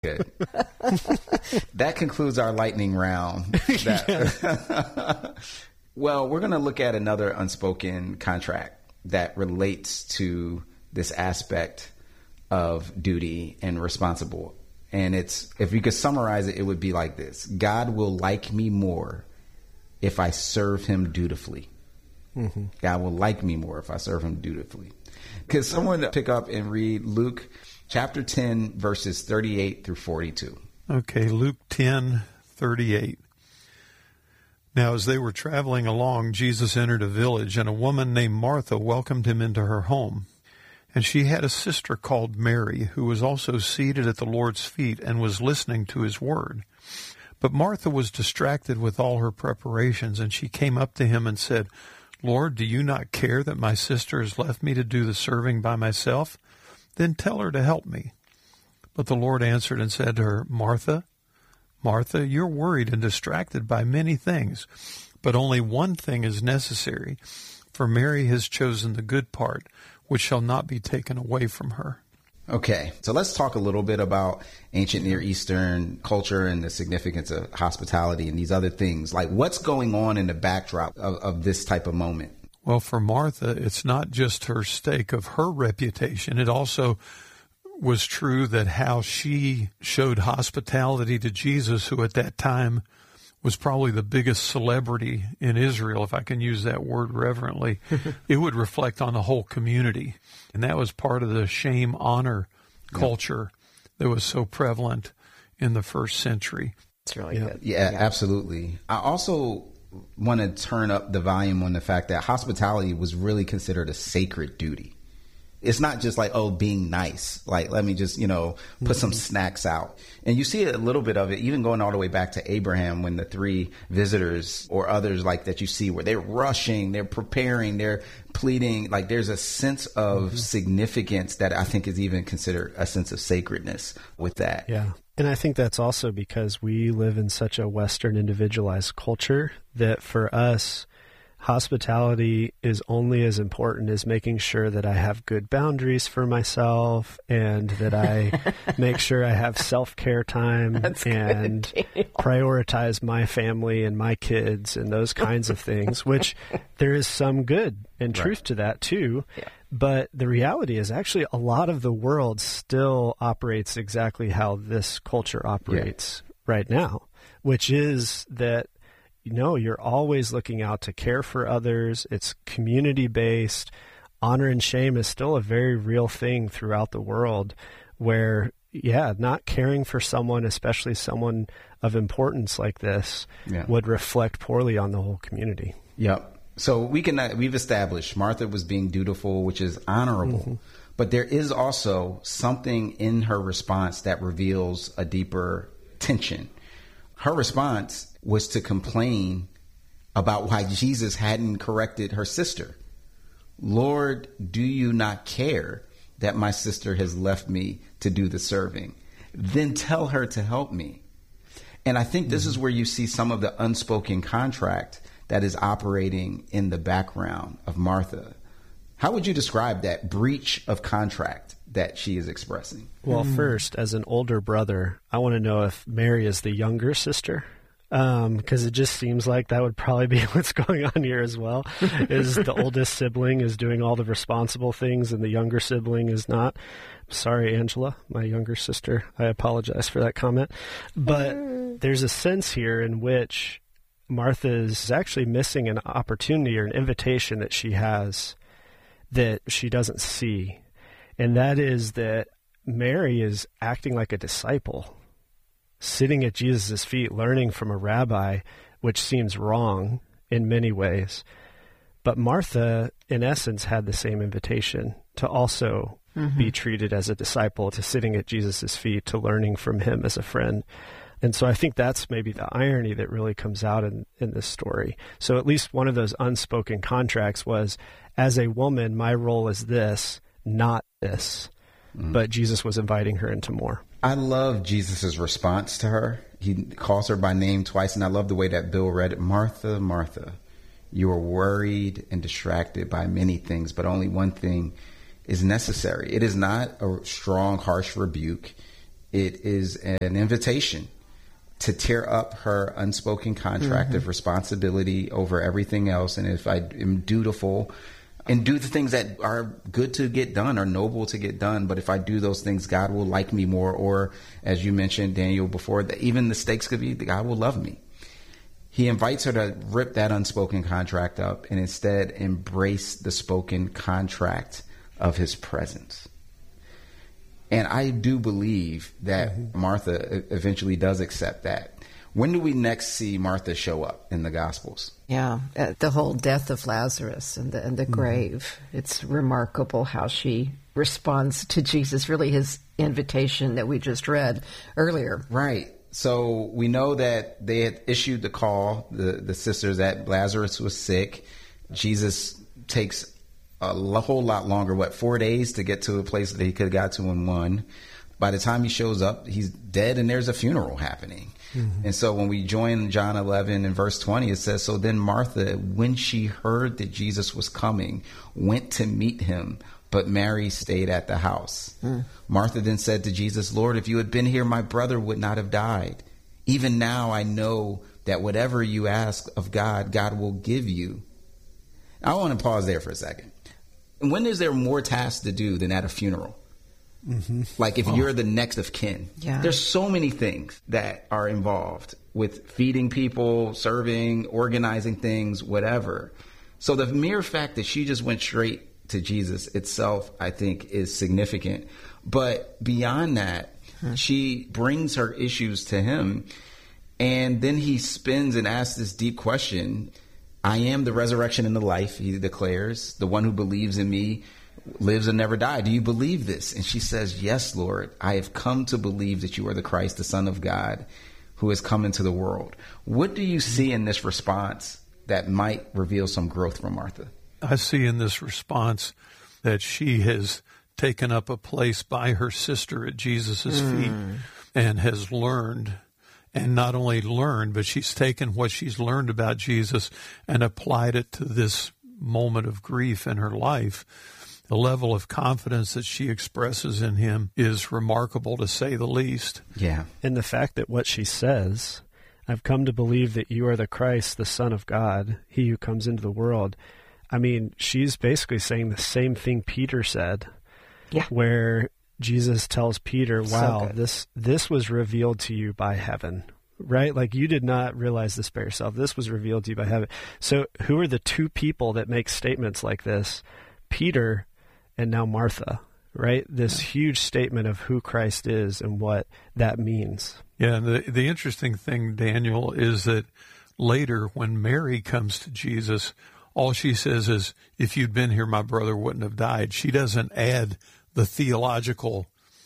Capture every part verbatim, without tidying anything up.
Good. That concludes our lightning round. That, well, we're going to look at another unspoken contract that relates to this aspect of duty and responsible. And it's, if you could summarize it, it would be like this. God will like me more if I serve him dutifully. Mm-hmm. God will like me more if I serve him dutifully. Could someone pick up and read Luke chapter ten, verses thirty-eight through forty-two? Okay, Luke ten, thirty-eight. Now, as they were traveling along, Jesus entered a village, and a woman named Martha welcomed him into her home. And she had a sister called Mary, who was also seated at the Lord's feet and was listening to his word. But Martha was distracted with all her preparations, and she came up to him and said, Lord, do you not care that my sister has left me to do the serving by myself? Then tell her to help me. But the Lord answered and said to her, Martha, Martha, you're worried and distracted by many things, but only one thing is necessary. For Mary has chosen the good part, which shall not be taken away from her. Okay, so let's talk a little bit about ancient Near Eastern culture and the significance of hospitality and these other things. Like, what's going on in the backdrop of, of this type of moment? Well, for Martha, it's not just her stake of her reputation. It also was true that how she showed hospitality to Jesus, who at that time was probably the biggest celebrity in Israel, if I can use that word reverently, it would reflect on the whole community. And that was part of the shame-honor culture that was so prevalent in the first century. It's really yeah. good. Yeah, yeah, absolutely. I also want to turn up the volume on the fact that hospitality was really considered a sacred duty. It's not just like, oh, being nice. Like, let me just, you know, put mm-hmm. some snacks out. And you see a little bit of it, even going all the way back to Abraham, when the three visitors or others like that you see where they're rushing, they're preparing, they're pleading. Like, there's a sense of mm-hmm. significance that I think is even considered a sense of sacredness with that. Yeah. And I think that's also because we live in such a Western individualized culture that for us, hospitality is only as important as making sure that I have good boundaries for myself and that I make sure I have self-care time That's and prioritize my family and my kids and those kinds of things, which there is some good and truth right. to that too. Yeah. But the reality is actually a lot of the world still operates exactly how this culture operates yeah. right now, which is that you know, you're always looking out to care for others. It's community-based. Honor and shame is still a very real thing throughout the world where, yeah, not caring for someone, especially someone of importance like this, yeah. would reflect poorly on the whole community. Yep. So we can, we've established Martha was being dutiful, which is honorable. Mm-hmm. But there is also something in her response that reveals a deeper tension. Her response was to complain about why Jesus hadn't corrected her sister. Lord, do you not care that my sister has left me to do the serving? Then tell her to help me. And I think this mm-hmm. is where you see some of the unspoken contract that is operating in the background of Martha. How would you describe that breach of contract that she is expressing? Well, mm. first, as an older brother, I want to know if Mary is the younger sister. Um, because it just seems like that would probably be what's going on here as well, is the oldest sibling is doing all the responsible things and the younger sibling is not. Sorry, Angela, my younger sister. I apologize for that comment. But there's a sense here in which Martha is actually missing an opportunity or an invitation that she has that she doesn't see. And that is that Mary is acting like a disciple, sitting at Jesus' feet, learning from a rabbi, which seems wrong in many ways. But Martha, in essence, had the same invitation to also mm-hmm. be treated as a disciple, to sitting at Jesus' feet, to learning from him as a friend. And so I think that's maybe the irony that really comes out in, in this story. So at least one of those unspoken contracts was, as a woman, my role is this, not this. Mm-hmm. But Jesus was inviting her into more. I love Jesus' response to her. He calls her by name twice, and I love the way that Bill read it. Martha, Martha, you are worried and distracted by many things, but only one thing is necessary. It is not a strong, harsh rebuke. It is an invitation to tear up her unspoken contract mm-hmm. of responsibility over everything else. And if I am dutiful and do the things that are good to get done, are noble to get done, but if I do those things, God will like me more. Or as you mentioned, Daniel, before, that even the stakes could be that God will love me. He invites her to rip that unspoken contract up and instead embrace the spoken contract of his presence. And I do believe that mm-hmm. Martha eventually does accept that. When do we next see Martha show up in the Gospels? Yeah, uh, the whole death of Lazarus and the, and the mm-hmm. grave. It's remarkable how she responds to Jesus, really his invitation that we just read earlier. Right. So we know that they had issued the call, the, the sisters, that Lazarus was sick. Jesus takes a whole lot longer, what, four days to get to a place that he could have got to in one. By the time he shows up, he's dead and there's a funeral happening. Mm-hmm. And so when we join John eleven and verse twenty, it says, so then Martha, when she heard that Jesus was coming, went to meet him, but Mary stayed at the house. Mm. Martha then said to Jesus, Lord, if you had been here, my brother would not have died. Even now I know that whatever you ask of God, God will give you. I want to pause there for a second. When is there more tasks to do than at a funeral? Mm-hmm. Like if oh. you're the next of kin. Yeah. There's so many things that are involved with feeding people, serving, organizing things, whatever. So the mere fact that she just went straight to Jesus itself, I think, is significant. But beyond that, hmm. she brings her issues to him. And then he spins and asks this deep question. I am the resurrection and the life, he declares. The one who believes in me lives and never die. Do you believe this? And she says, yes, Lord, I have come to believe that you are the Christ, the Son of God, who has come into the world. What do you see in this response that might reveal some growth from Martha? I see in this response that she has taken up a place by her sister at Jesus' mm. feet and has learned, and not only learned, but she's taken what she's learned about Jesus and applied it to this moment of grief in her life. The level of confidence that she expresses in him is remarkable, to say the least. Yeah. And the fact that what she says, I've come to believe that you are the Christ, the Son of God, he who comes into the world. I mean, she's basically saying the same thing Peter said, yeah. where Jesus tells Peter, wow, so this this was revealed to you by heaven, right? Like you did not realize this by yourself. This was revealed to you by heaven. So who are the two people that make statements like this? Peter and now Martha, right? This yeah. huge statement of who Christ is and what that means. Yeah, and the, the interesting thing, Daniel, is that later when Mary comes to Jesus, all she says is, if you'd been here, my brother wouldn't have died. She doesn't add the theological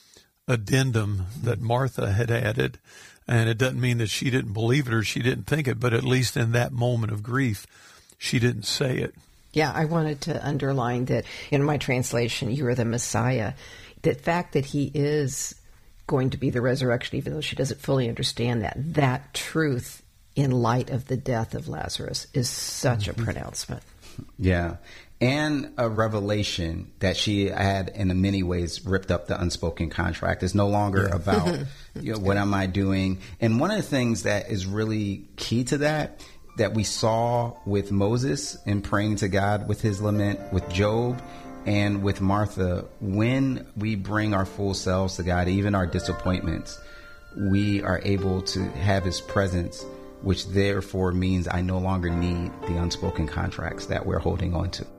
addendum that Martha had added. And it doesn't mean that she didn't believe it or she didn't think it, but at least in that moment of grief, she didn't say it. Yeah, I wanted to underline that in my translation, you are the Messiah. The fact that he is going to be the resurrection, even though she doesn't fully understand that, that truth in light of the death of Lazarus is such mm-hmm. a pronouncement. Yeah. And a revelation that she had in many ways ripped up the unspoken contract. It's no longer yeah. about, you know, what am I doing? And one of the things that is really key to that, that we saw with Moses in praying to God with his lament, with Job, and with Martha, when we bring our full selves to God, even our disappointments, we are able to have his presence, which therefore means I no longer need the unspoken contracts that we're holding on to.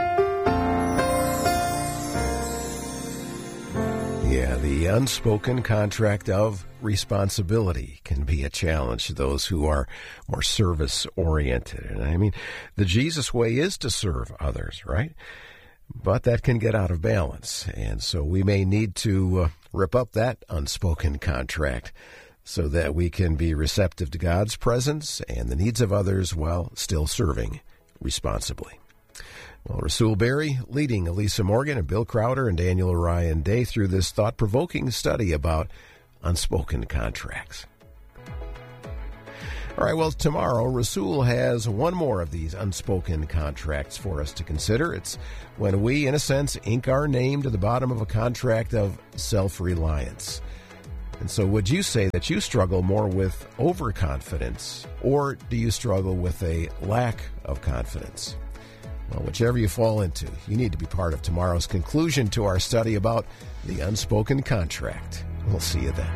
Yeah, the unspoken contract of responsibility can be a challenge to those who are more service-oriented. And I mean, the Jesus way is to serve others, right? But that can get out of balance. And so we may need to uh, rip up that unspoken contract so that we can be receptive to God's presence and the needs of others while still serving responsibly. Well, Rasul Berry leading Elisa Morgan and Bill Crowder and Daniel Orion Day through this thought-provoking study about unspoken contracts. All right, well, tomorrow, Rasul has one more of these unspoken contracts for us to consider. It's when we, in a sense, ink our name to the bottom of a contract of self-reliance. And so would you say that you struggle more with overconfidence, or do you struggle with a lack of confidence? Well, whichever you fall into, you need to be part of tomorrow's conclusion to our study about the unspoken contract. We'll see you then.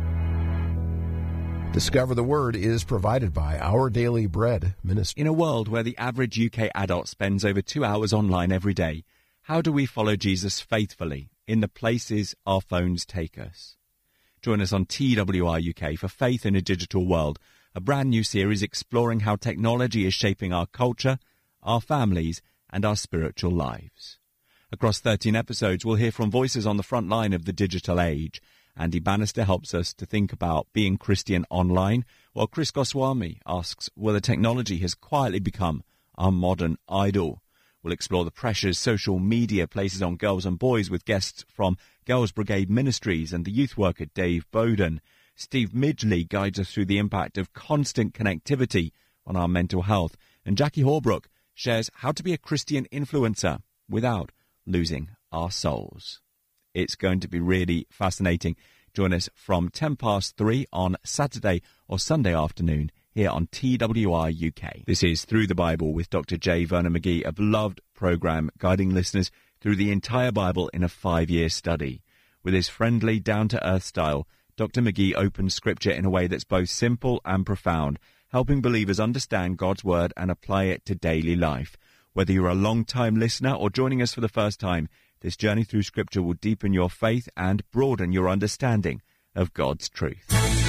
Discover the Word is provided by Our Daily Bread Ministry. In a world where the average U K adult spends over two hours online every day, how do we follow Jesus faithfully in the places our phones take us? Join us on T W R U K for Faith in a Digital World, a brand new series exploring how technology is shaping our culture, our families, and our spiritual lives. Across thirteen episodes, we'll hear from voices on the front line of the digital age. Andy Bannister helps us to think about being Christian online, while Chris Goswami asks whether technology has quietly become our modern idol. We'll explore the pressures social media places on girls and boys with guests from Girls Brigade Ministries and the youth worker Dave Bowden. Steve Midgley guides us through the impact of constant connectivity on our mental health. And Jackie Horbrook shares how to be a Christian influencer without losing our souls. It's going to be really fascinating. Join us from ten past three on Saturday or Sunday afternoon here on T W R U K. This is Through the Bible with Doctor J. Vernon McGee, a beloved program guiding listeners through the entire Bible in a five-year study. With his friendly, down-to-earth style, Doctor McGee opens Scripture in a way that's both simple and profound, helping believers understand God's Word and apply it to daily life. Whether you're a long-time listener or joining us for the first time, this journey through Scripture will deepen your faith and broaden your understanding of God's truth.